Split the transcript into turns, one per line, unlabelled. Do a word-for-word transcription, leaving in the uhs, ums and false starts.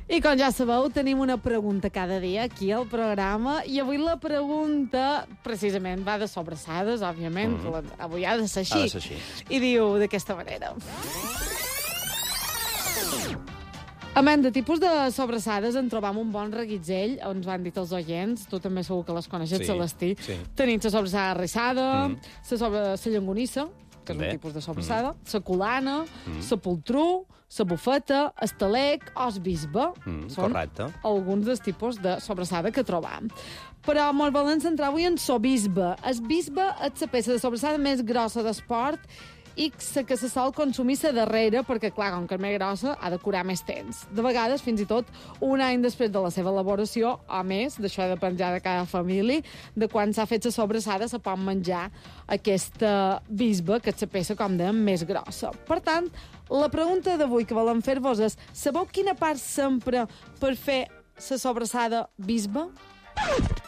I com ja sabeu, tenim una pregunta cada dia aquí al programa i avui la pregunta precisament va de sobrassades, òbviament, mm -hmm. que avui ha de ser així.
Ha de ser així.
I diu d'aquesta manera. Amant de tipus de sobrassades en trobam un bon reguitzell, ens van dit els oients, tu també segur que les coneixes,
Sí,
Celestí.
sí.
Tenim la sobrassada rissada,
Mm.
la sobre... la llonganissa, que
També.
és un tipus de sobrassada, la colana,
Mm.
la poltrú, la bufeta, el talec o el bisbe.
Mm,
Són
correcte.
alguns dels tipus de sobrassada que trobam. Però ens volem centrar avui en el bisbe. El bisbe és la peça de sobrassada més grossa d'esport i la que se sol consumir la darrera, perquè, clar, com que és més grossa, ha de curar més temps. De vegades, fins i tot, un any després de la seva elaboració, o més, d'això ha de penjar de cada família, de quan s'ha fet la sobrassada se pot menjar aquesta bisbe, que és la peça, com dèiem, més grossa. Per tant, la pregunta d'avui que volem fer-vos és: sabeu quina part s'empra per fer la sobrassada bisbe?